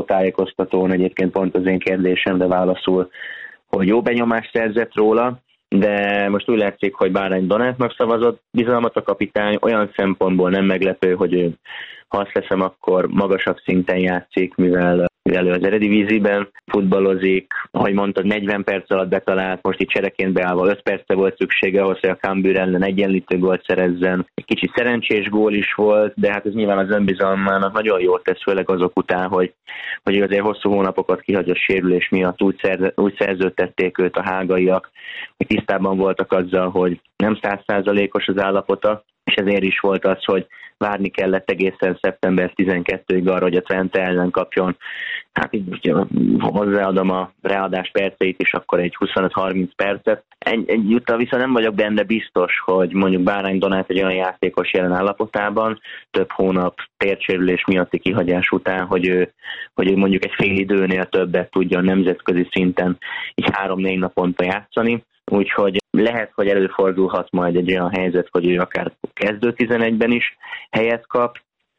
tájékoztatón egyébként pont az én kérdésemre válaszul, hogy jó benyomást szerzett róla, de most úgy látszik, hogy Bárány Donátnak szavazott bizalmat a kapitány, olyan szempontból nem meglepő, hogy ő, ha azt leszem, akkor magasabb szinten játszik, mivel ő az Eredivíziben futballozik, ahogy mondtad, 40 perc alatt betalált, most itt csereként beállva 5 perce volt szüksége ahhoz, hogy a Cambuur ellen egyenlítő gólt szerezzen. Egy kicsit szerencsés gól is volt, de hát ez nyilván az önbizalmának nagyon jól tesz, főleg azok után, hogy azért hosszú hónapokat kihagyott sérülés miatt úgy szerződtették őt a hágaiak, hogy tisztában voltak azzal, hogy nem 100%-os az állapota, és ezért is volt az, hogy várni kellett egészen szeptember 12-ig arra, hogy a Twente ellen kapjon. Hát így hozzáadom a readás perceit is, akkor egy 25-30 percet. Egyúttal viszont nem vagyok benne biztos, hogy mondjuk Bárány Donát egy olyan játékos jelen állapotában, több hónap térsérülés miatti kihagyás után, hogy ő mondjuk egy fél időnél többet tudjon nemzetközi szinten így 3-4 naponta játszani. Úgyhogy lehet, hogy előfordulhat majd egy olyan helyzet, hogy ő akár kezdő 11-ben is helyet kap,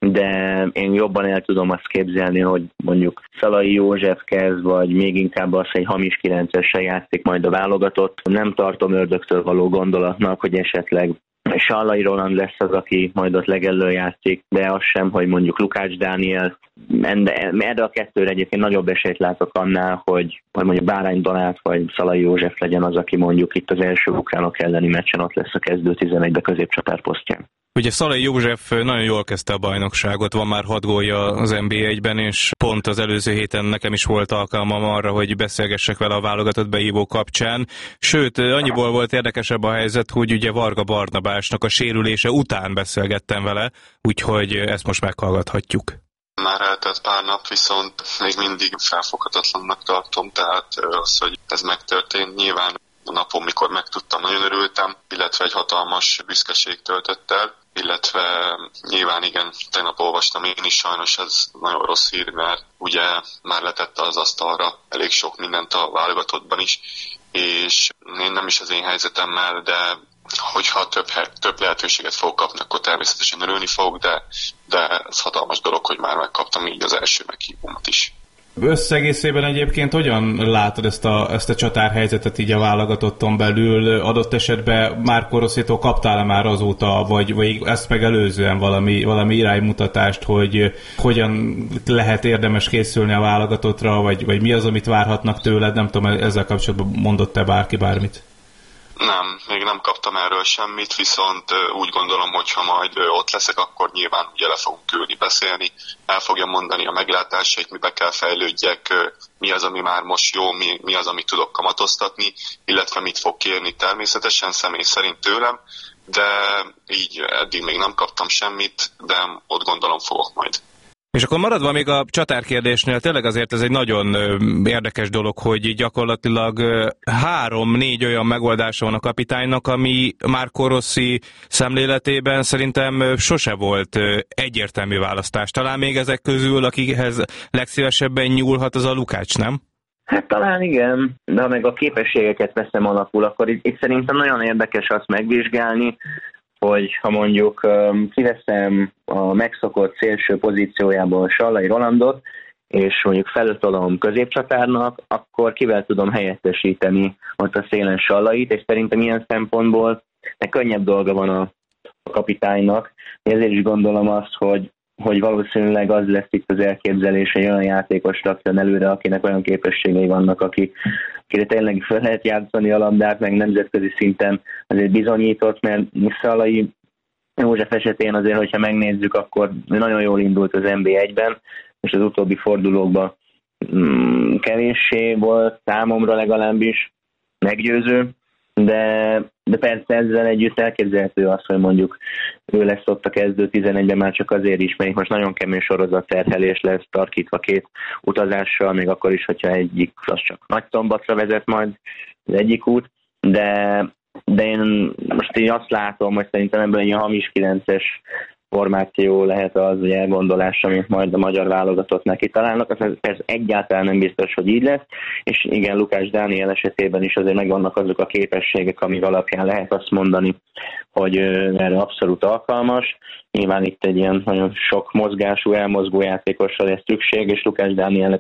de én jobban el tudom azt képzelni, hogy mondjuk Szalai József kezd, vagy még inkább az, hogy hamis 9-essel játszik majd a válogatott. Nem tartom ördögtől való gondolatnak, hogy esetleg Sallai Roland lesz az, aki majd ott legelől játszik, de az sem, hogy mondjuk Lukács Dániel. Erre a kettőre egyébként nagyobb esélyt látok annál, hogy mondjuk Bárány Donát vagy Szalai József legyen az, aki mondjuk itt az első ukránok elleni meccsen ott lesz a kezdő 11-be középcsatár posztján. Ugye Szalai József nagyon jól kezdte a bajnokságot, van már 6 gólja az NB1-ben, és pont az előző héten nekem is volt alkalmam arra, hogy beszélgessek vele a válogatott beívó kapcsán. Sőt, annyiból volt érdekesebb a helyzet, hogy ugye Varga Barnabásnak a sérülése után beszélgettem vele, úgyhogy ezt most meghallgathatjuk. Már eltelt pár nap, viszont még mindig felfoghatatlannak tartom, tehát az, hogy ez megtörtént, nyilván a napon, mikor megtudtam, nagyon örültem, illetve egy hatalmas büszkeség töltött el, illetve nyilván igen, tegnap olvastam én is, sajnos ez nagyon rossz hír, mert ugye már letette az asztalra elég sok mindent a válogatottban is, és én nem is az én helyzetemmel, de hogyha több lehetőséget fogok kapni, akkor természetesen örülni fogok, de ez hatalmas dolog, hogy már megkaptam így az első meghívómat is. Összegészében egyébként hogyan látod ezt a csatárhelyzetet így a válogatotton belül? Adott esetben Marco Rossitól kaptál-e már azóta, vagy ezt megelőzően valami iránymutatást, hogy hogyan lehet érdemes készülni a válogatottra, vagy mi az, amit várhatnak tőled? Nem tudom, ezzel kapcsolatban mondott-e bárki bármit? Nem, még nem kaptam erről semmit, viszont úgy gondolom, hogy ha majd ott leszek, akkor nyilván ugye le fogunk ülni, beszélni, el fogja mondani a meglátásait, mibe kell fejlődjek, mi az, ami már most jó, mi az, amit tudok kamatoztatni, illetve mit fog kérni természetesen személy szerint tőlem, de így eddig még nem kaptam semmit, de ott gondolom fogok majd. És akkor maradva még a csatárkérdésnél, tényleg azért ez egy nagyon érdekes dolog, hogy gyakorlatilag 3-4 olyan megoldása van a kapitánynak, ami Marco Rossi szemléletében szerintem sose volt egyértelmű választás. Talán még ezek közül, akihez legszívesebben nyúlhat, az a Lukács, nem? Hát talán igen, de ha meg a képességeket veszem alapul, akkor itt szerintem nagyon érdekes azt megvizsgálni, hogy ha mondjuk kiveszem a megszokott szélső pozíciójából Sallai Rolandot, és mondjuk felötolom középcsatárnak, akkor kivel tudom helyettesíteni ott a szélen Sallait, és szerintem ilyen szempontból könnyebb dolga van a kapitánynak. Ezért is gondolom azt, hogy valószínűleg az lesz itt az elképzelés, hogy olyan játékos rakjon előre, akinek olyan képességei vannak, akire tényleg fel lehet játszani a labdát, meg nemzetközi szinten azért bizonyított, mert Szalai József esetén azért, hogyha megnézzük, akkor nagyon jól indult az NB1-ben, és az utóbbi fordulókban kevéssé volt számomra legalábbis meggyőző, de persze ezzel együtt elképzelhető az, hogy mondjuk ő lesz ott a kezdő 11-ben már csak azért is, mert most nagyon kemény sorozatterhelés lesz tarkítva 2 utazással, még akkor is, hogyha egyik az csak Nagyszombatra vezet majd az egyik út, de én most így azt látom, hogy szerintem ebből egy hamis 9-es formáció lehet az, vagy elgondolás, amit majd a magyar válogatottnál kitalálnak. Ez egyáltalán nem biztos, hogy így lesz, és igen, Lukács Dániel esetében is azért megvannak azok a képességek, amik alapján lehet azt mondani, hogy erre abszolút alkalmas. Nyilván itt egy ilyen nagyon sok mozgású, elmozgó játékosra lesz szükség, és Lukács Dánielnek